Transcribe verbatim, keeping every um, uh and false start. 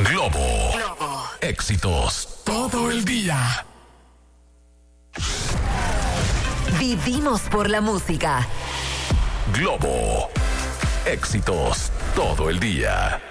Globo. Globo. Éxitos todo el día. Vivimos por la música. Globo. Éxitos todo el día.